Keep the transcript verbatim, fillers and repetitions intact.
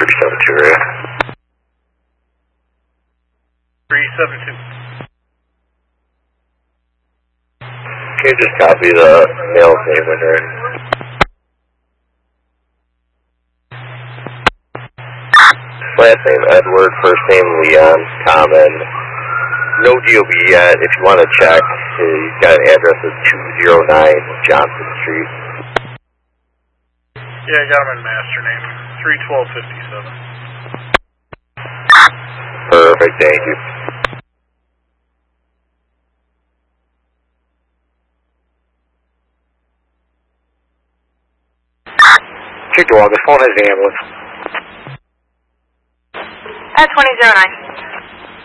three seven two area. three seven two. Can you just copy the male's name when you're in? Last name Edward, first name Leon, common. No D O B yet. If you want to check, he's got an address of two oh nine Johnson Street. Yeah, I got him in master name, three twelve fifty-seven. Perfect, thank you. Check the log, this phone has the ambulance. At twenty oh nine.